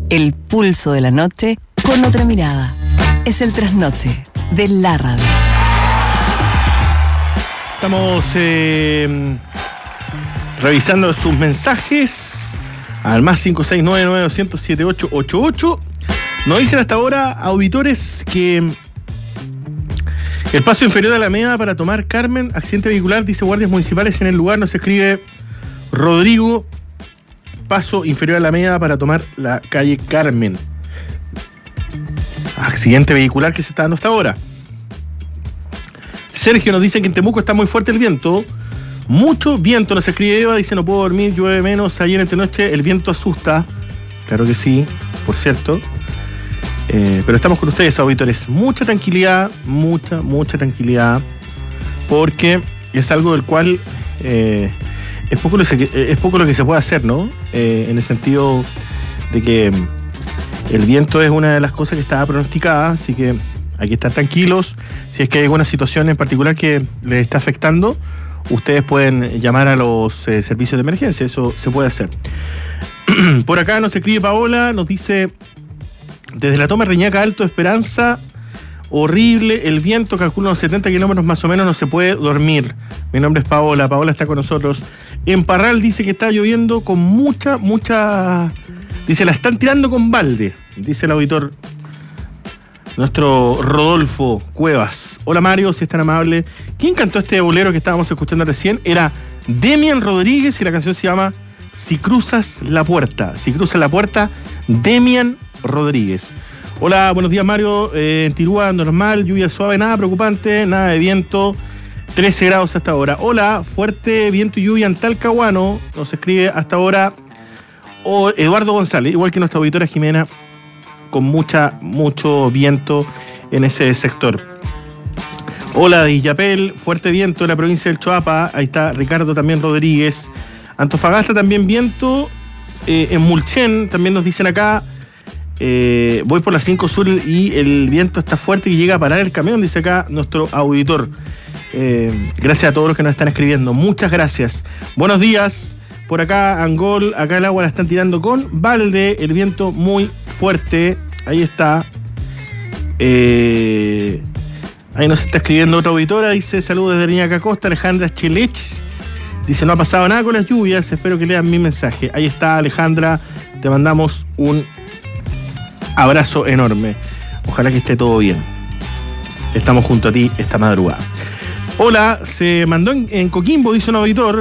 El pulso de la noche con otra mirada. Es el trasnoche de la radio. Estamos revisando sus mensajes al más 569-900-7888. Nos dicen hasta ahora, auditores, que el paso inferior de la Alameda para tomar Carmen, accidente vehicular, dice guardias municipales en el lugar. Nos escribe Rodrigo, paso inferior a la Alameda para tomar la calle Carmen. Accidente vehicular que se está dando hasta ahora. Sergio nos dice que en Temuco está muy fuerte el viento. Mucho viento, nos escribe Eva, dice no puedo dormir, llueve menos, ayer entre noche el viento asusta. Claro que sí, por cierto. Pero estamos con ustedes, auditores. Mucha tranquilidad, mucha tranquilidad, porque es algo del cual es poco lo que se puede hacer, ¿no? En el sentido de que el viento es una de las cosas que está pronosticada, así que hay que estar tranquilos. Si es que hay alguna situación en particular que les está afectando, ustedes pueden llamar a los servicios de emergencia, eso se puede hacer. Por acá nos escribe Paola, nos dice: desde la toma Reñaca Alto Esperanza, horrible el viento, calculo unos 70 kilómetros más o menos, no se puede dormir. Mi nombre es Paola, Paola está con nosotros. En Parral dice que está lloviendo con mucha, dice la están tirando con balde, dice el auditor, nuestro Rodolfo Cuevas. Hola Mario, si es tan amable. ¿Quién cantó este bolero que estábamos escuchando recién? Era Demian Rodríguez y la canción se llama Si cruzas la puerta. Si cruzas la puerta, Demian Rodríguez. Hola, buenos días Mario. En Tirúa normal, lluvia suave, nada preocupante, nada de viento, 13 grados hasta ahora. Hola, fuerte viento y lluvia en Talcahuano, nos escribe hasta ahora Eduardo González, igual que nuestra auditora Jimena, con mucho viento en ese sector. Hola de Illapel, fuerte viento en la provincia del Choapa, ahí está Ricardo también Rodríguez. Antofagasta también viento, en Mulchen también nos dicen acá. Voy por la 5 Sur y el viento está fuerte y llega a parar el camión, dice acá nuestro auditor. Gracias a todos los que nos están escribiendo, muchas gracias. Buenos días, por acá Angol, acá el agua la están tirando con balde, el viento muy fuerte, ahí está. Ahí nos está escribiendo otra auditora, dice saludos desde Reñaca Costa, Alejandra Chelech, dice no ha pasado nada con las lluvias, espero que lean mi mensaje. Ahí está Alejandra, te mandamos un abrazo enorme. Ojalá que esté todo bien. Estamos junto a ti esta madrugada. Hola, se mandó en Coquimbo, dice un auditor.